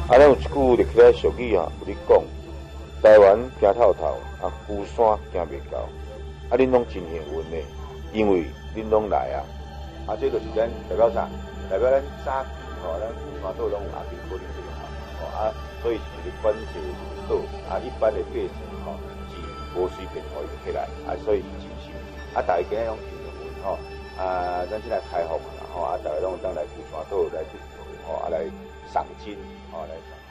咱有一句历起来俗语有咧讲，台湾行透透，孤山行袂到。恁拢真幸运的，因为恁拢来啊。这就是咱代表啥？代表咱早期咱孤山岛拢有阿兵哥伫这所以是管制岛一般的百姓是无随便互伊起来所以是真心大家今日拢真幸运咱现在开放啦大家拢当来孤山岛来来赏金来赏。